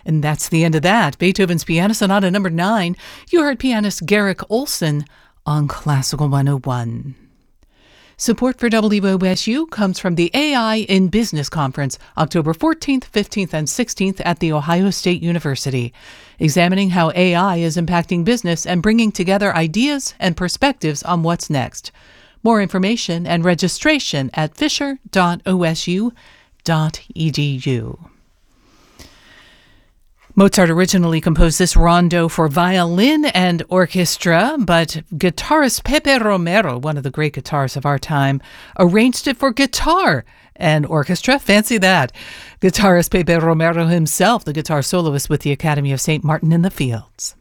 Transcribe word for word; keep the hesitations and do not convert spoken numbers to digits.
And that's the end of that. Beethoven's Piano Sonata number nine. You heard pianist Garrick Olson on Classical one oh one. Support for W O S U comes from the A I in Business Conference, October fourteenth, fifteenth, and sixteenth at The Ohio State University, examining how A I is impacting business and bringing together ideas and perspectives on what's next. More information and registration at fisher dot o s u dot e d u. Mozart originally composed this rondo for violin and orchestra, but guitarist Pepe Romero, one of the great guitarists of our time, arranged it for guitar and orchestra. Fancy that. Guitarist Pepe Romero himself, the guitar soloist with the Academy of Saint Martin in the Fields.